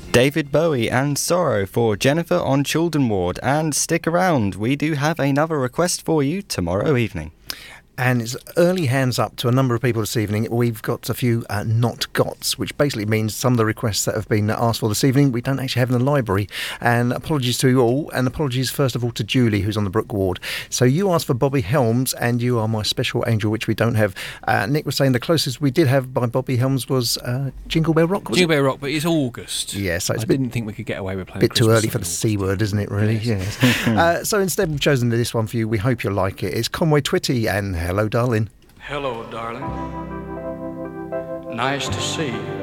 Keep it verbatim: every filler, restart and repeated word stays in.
David Bowie and Sorrow for Jennifer on Children Ward. And stick around, we do have another request for you tomorrow evening. And it's early hands up to a number of people this evening. We've got a few uh, not gots, which basically means some of the requests that have been asked for this evening we don't actually have in the library. And apologies to you all, and apologies first of all to Julie, who's on the Brook Ward. So you asked for Bobby Helms, and You Are My Special Angel, which we don't have. Uh, Nick was saying the closest we did have by Bobby Helms was uh, Jingle Bell Rock, was Jingle it? Bell Rock, but it's August. Yeah, so it's I a bit, didn't think we could get away with playing bit too Christmas early for the songs. C word, isn't it, really? Yes. yes. uh, so instead we've chosen this one for you. We hope you like it. It's Conway Twitty and Hello Darling. Hello, darling. Nice to see you.